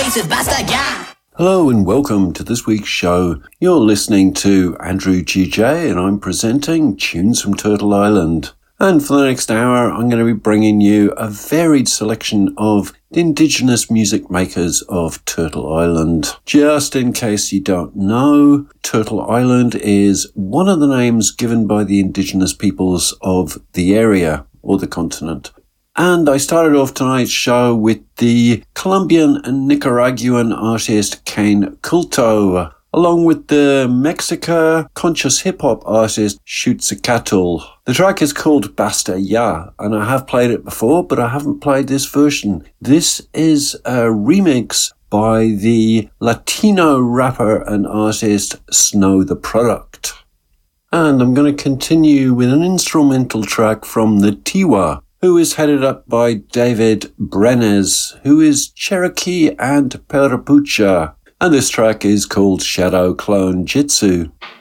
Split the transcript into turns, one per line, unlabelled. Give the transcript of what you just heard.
mix with Basta Ya.
Hello and welcome to this week's show. You're listening to Andrew GJ and I'm presenting Tunes from Turtle Island. And for the next hour, I'm going to be bringing you a varied selection of the indigenous music makers of Turtle Island. Just in case you don't know, Turtle Island is one of the names given by the indigenous peoples of the area or the continent. And I started off tonight's show with the Colombian and Nicaraguan artist Kane Culto, along with the Mexica conscious hip-hop artist Shootzacatl. The track is called Basta Ya, and I have played it before, but I haven't played this version. This is a remix by the Latino rapper and artist Snow the Product. And I'm going to continue with an instrumental track from the Tiwa, who is headed up by David Brenes, who is Cherokee and Perapucha. And this track is called Shadow Clone Jitsu.